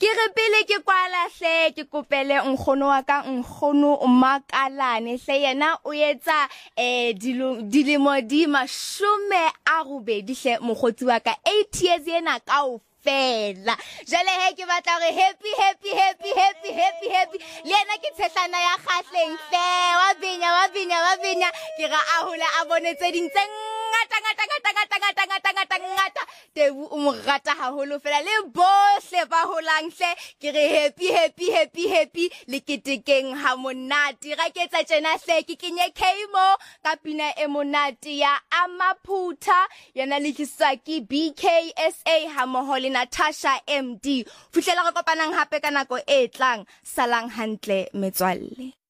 Ke re pele ke kwala hle ke kopele nkgono wa ka nkgono Makalane hle yena o etsa dilemo di 80 hle mokgotsi wa ka 8 years yena kaofela jale he ke batla re happy le yena ke tshehlana ya kgahleng hle wa binya ke ra a hola a bonetse ding tse ngata Tebu o mo rata haholo fela le bohle ba holang hle ke re happy le ketekeng ha monate ra ke tsa tjena hle ke kenye Kmo ka pina e monate ya Amaphutha yana le Kisaki BKSA ha moho le Natasha MD fihlela re kopanang hape ka nako e tlang salang hantle metswalle.